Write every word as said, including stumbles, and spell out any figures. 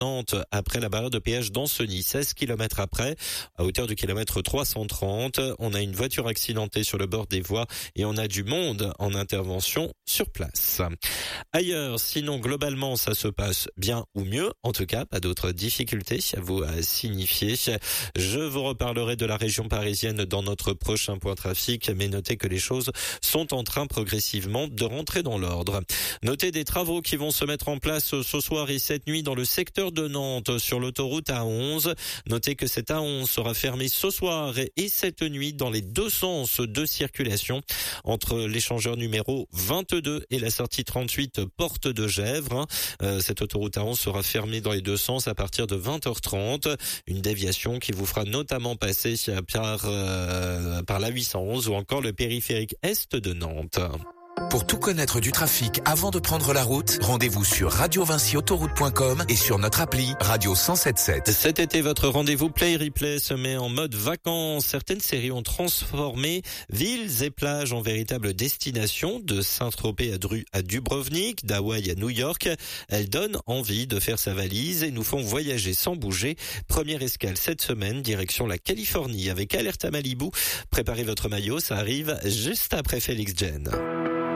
Nantes après la barrière de péage d'Ancenis, seize kilomètres après, à hauteur du kilomètre trois cent trente. On a une voiture accidentée sur le bord des voies et on a du monde en intervention sur place. Ailleurs, sinon globalement ça se passe bien ou mieux, en tout cas pas d'autres difficultés à vous signifier. Je vous reparlerai de la région parisienne dans notre prochain point trafic, mais notez que les choses sont en train progressivement de rentrer dans l'ordre. Notez des travaux qui vont se mettre en place ce soir et cette nuit dans le secteur de Nantes sur l'autoroute A onze. Notez que cette A onze sera fermée ce soir et cette nuit dans les deux sens de circulation entre l'échangeur numéro vingt-deux et la sortie trente-huit porte de Gesvres. Euh, cette autoroute A onze sera fermée dans les deux sens à partir de vingt heures trente. Une déviation qui vous fera notamment passer par, euh, par la huit cent onze ou encore le périphérique est de Nantes. Pour tout connaître du trafic avant de prendre la route, rendez-vous sur radio vinci autoroute point com et sur notre appli Radio cent sept sept. Cet été, votre rendez-vous Play Replay se met en mode vacances. Certaines séries ont transformé villes et plages en véritables destinations, de Saint-Tropez à, Dru- à Dubrovnik, d'Hawaï à New York. Elles donnent envie de faire sa valise et nous font voyager sans bouger. Première escale cette semaine, direction la Californie avec Alerte à Malibu. Préparez votre maillot, ça arrive juste après Félix Jen.